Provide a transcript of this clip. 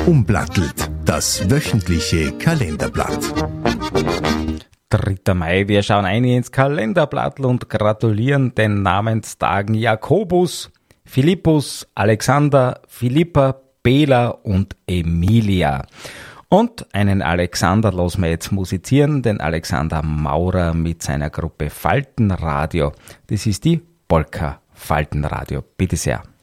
Umplattelt, das wöchentliche Kalenderblatt. 3. Mai, wir schauen ein ins Kalenderblatt und gratulieren den Namenstagen Jakobus, Philippus, Alexander, Philippa, Bela und Emilia. Und einen Alexander lassen wir jetzt musizieren, den Alexander Maurer mit seiner Gruppe Faltenradio. Das ist die Polka Faltenradio. Bitte sehr.